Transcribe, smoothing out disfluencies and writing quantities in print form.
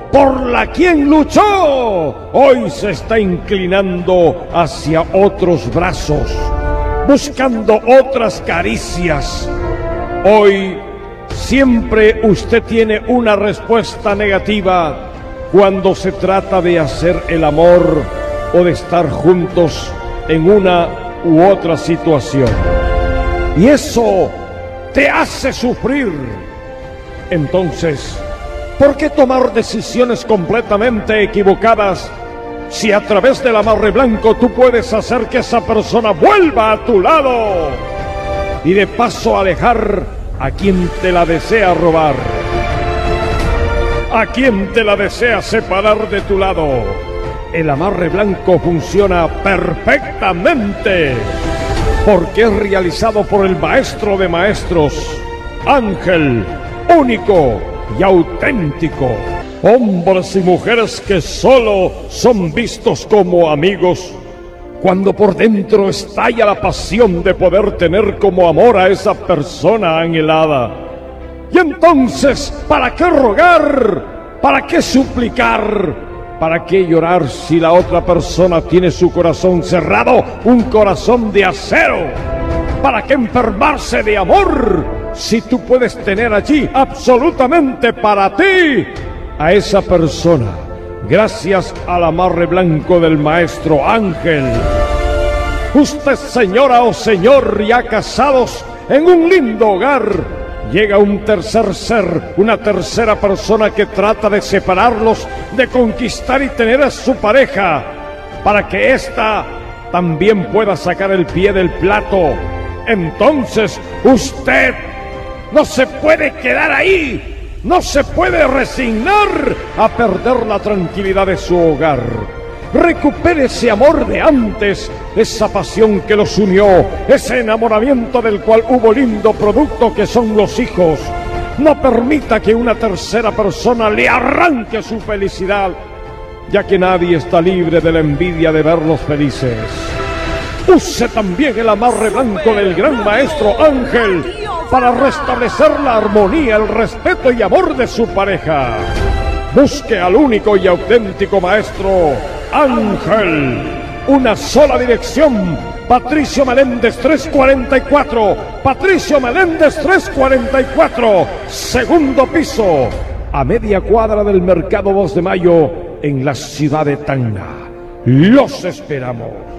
por la quien luchó, hoy se está inclinando hacia otros brazos, buscando otras caricias. Hoy siempre usted tiene una respuesta negativa cuando se trata de hacer el amor o de estar juntos en una u otra situación. Y eso te hace sufrir. Entonces, ¿por qué tomar decisiones completamente equivocadas si a través del amarre blanco tú puedes hacer que esa persona vuelva a tu lado y de paso alejar a quien te la desea robar, a quien te la desea separar de tu lado? El amarre blanco funciona perfectamente porque es realizado por el maestro de maestros, Ángel, único y auténtico. Hombres y mujeres que solo son vistos como amigos, cuando por dentro estalla la pasión de poder tener como amor a esa persona anhelada. Y entonces, ¿para qué rogar? ¿Para qué suplicar? ¿Para qué llorar si la otra persona tiene su corazón cerrado, un corazón de acero? ¿Para qué enfermarse de amor si tú puedes tener allí absolutamente para ti a esa persona, gracias al amarre blanco del maestro Ángel? Usted, señora o señor, ya casados en un lindo hogar, llega un tercer ser, una tercera persona que trata de separarlos, de conquistar y tener a su pareja, para que ésta también pueda sacar el pie del plato. Entonces, usted no se puede quedar ahí, no se puede resignar a perder la tranquilidad de su hogar. Recupere ese amor de antes, esa pasión que los unió, ese enamoramiento del cual hubo lindo producto que son los hijos. No permita que una tercera persona le arranque su felicidad, ya que nadie está libre de la envidia de verlos felices. Use también el amarre blanco del gran maestro Ángel para restablecer la armonía, el respeto y amor de su pareja. Busque al único y auténtico maestro Ángel. Una sola dirección: Patricio Meléndez 344. Patricio Meléndez 344. Segundo piso, a media cuadra del Mercado 2 de Mayo, en la ciudad de Tacna. Los esperamos.